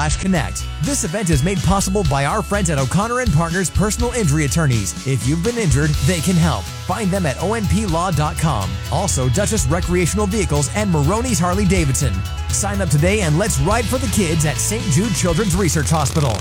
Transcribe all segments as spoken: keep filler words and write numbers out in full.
slash connect. This event is made possible by our friends at O'Connor and Partners Personal Injury Attorneys. If you've been injured, they can help. Find them at O N P law dot com. Also, Duchess Recreational Vehicles and Maroney's Harley Davidson. Sign up today and let's ride for the kids at Saint Jude Children's Research Hospital.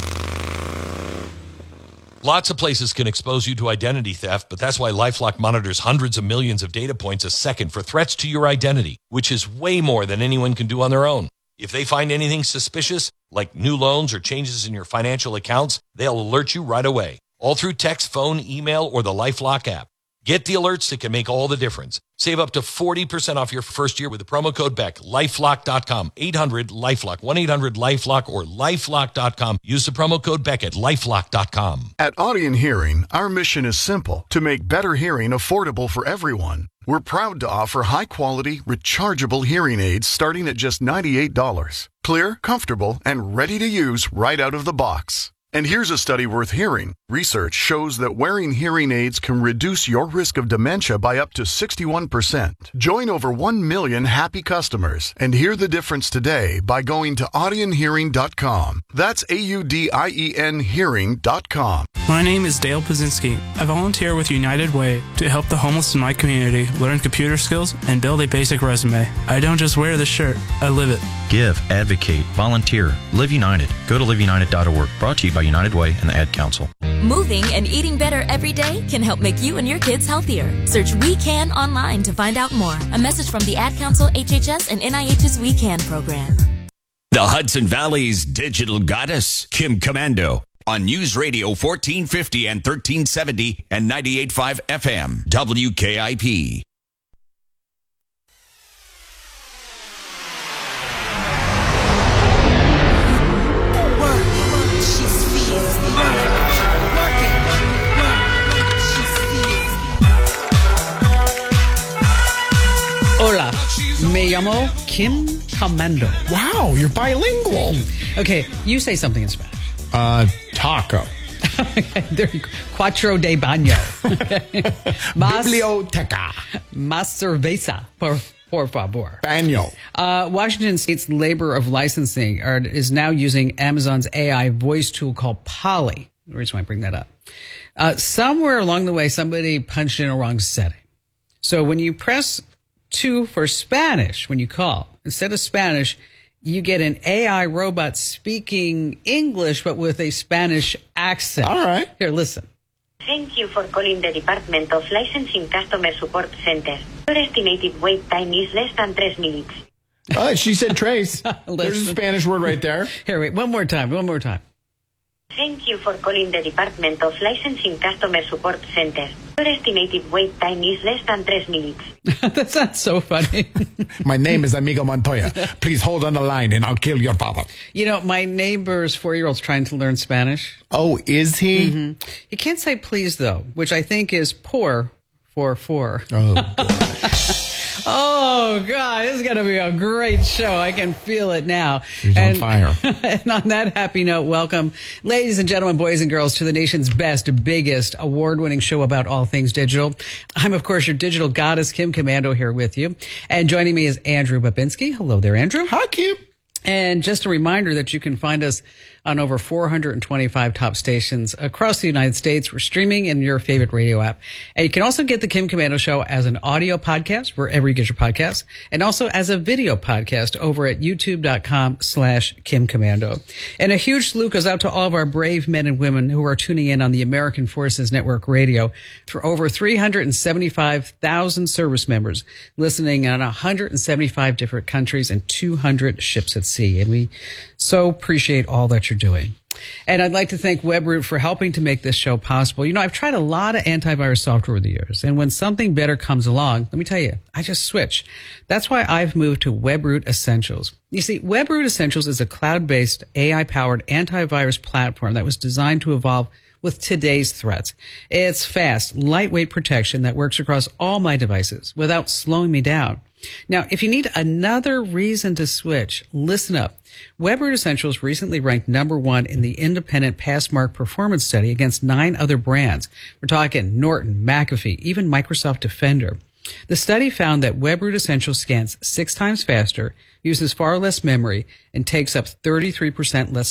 Lots of places can expose you to identity theft, but that's why LifeLock monitors hundreds of millions of data points a second for threats to your identity, which is way more than anyone can do on their own. If they find anything suspicious, like new loans or changes in your financial accounts, they'll alert you right away, all through text, phone, email, or the LifeLock app. Get the alerts that can make all the difference. Save up to forty percent off your first year with the promo code Beck. lifelock dot com, eight hundred LifeLock, one eight hundred LifeLock, or lifelock dot com. Use the promo code Beck at lifelock dot com. At Audien Hearing, our mission is simple: to make better hearing affordable for everyone. We're proud to offer high-quality, rechargeable hearing aids starting at just ninety-eight dollars. Clear, comfortable, and ready to use right out of the box. And here's a study worth hearing. Research shows that wearing hearing aids can reduce your risk of dementia by up to sixty-one percent. Join over one million happy customers and hear the difference today by going to audien hearing dot com. That's A U D I E N hearing dot com. My name is Dale Pazinski. I volunteer with United Way to help the homeless in my community learn computer skills and build a basic resume. I don't just wear the shirt, I live it. Give, advocate, volunteer, Live United. Go to live united dot org. Brought to you by United Way and the Ad Council. Moving and eating better every day can help make you and your kids healthier. Search We Can online to find out more. A message from the Ad Council, H H S, and N I H's We Can program. The Hudson Valley's digital goddess, Kim Komando, on News Radio fourteen fifty and thirteen seventy and ninety-eight point five F M, W K I P. Hola, me llamo Kim Komando. Wow, you're bilingual. Okay, you say something in Spanish. Uh, taco. There you go. Cuatro de baño. Más, Biblioteca. Más cerveza, por, por favor. Baño. Uh, Washington State's Labor of Licensing are, is now using Amazon's A I voice tool called Polly. The reason why I bring that up. Uh, somewhere along the way, somebody punched in a wrong setting. So when you press two for Spanish, when you call, instead of Spanish, you get an A I robot speaking English, but with a Spanish accent. All right. Here, listen. Thank you for calling the Department of Licensing Customer Support Center. Your estimated wait time is less than three minutes. Oh, she said trace. There's a Spanish word right there. Here, wait, one more time, one more time. Thank you for calling the Department of Licensing Customer Support Center. Your estimated wait time is less than three minutes. That's not so funny. My name is Amigo Montoya. Please hold on the line and I'll kill your father. You know, my neighbor's four-year-old's trying to learn Spanish. Oh, is he? Mm-hmm. He can't say please, though, which I think is por for four. Oh, gosh. Oh, God, this is going to be a great show. I can feel it now. She's and, on fire. And on that happy note, welcome, ladies and gentlemen, boys and girls, to the nation's best, biggest, award-winning show about all things digital. I'm, of course, your digital goddess, Kim Komando, here with you. And joining me is Andrew Babinski. Hello there, Andrew. Hi, Kim. And just a reminder that you can find us on over four hundred twenty-five top stations across the United States. We're streaming in your favorite radio app. And you can also get the Kim Komando Show as an audio podcast wherever you get your podcasts, and also as a video podcast over at youtube.com slash Kim Komando. And a huge salute goes out to all of our brave men and women who are tuning in on the American Forces Network Radio, for over three hundred seventy-five thousand service members listening in one hundred seventy-five different countries and two hundred ships at sea. And we so appreciate all that you're doing. And I'd like to thank WebRoot for helping to make this show possible. You know, I've tried a lot of antivirus software over the years, and when something better comes along, let me tell you, I just switch. That's why I've moved to WebRoot Essentials. You see, WebRoot Essentials is a cloud-based, A I-powered antivirus platform that was designed to evolve with today's threats. It's fast, lightweight protection that works across all my devices without slowing me down. Now, if you need another reason to switch, listen up. WebRoot Essentials recently ranked number one in the independent Passmark performance study against nine other brands. We're talking Norton, McAfee, even Microsoft Defender. The study found that WebRoot Essentials scans six times faster, uses far less memory, and takes up thirty-three percent less